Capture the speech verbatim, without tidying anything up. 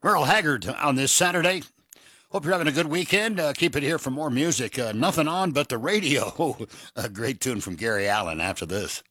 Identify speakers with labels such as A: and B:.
A: Merle Haggard on this Saturday. Hope you're having a good weekend. Uh, keep it here for more music. Uh, nothing on but the radio. A great tune from Gary Allen after this.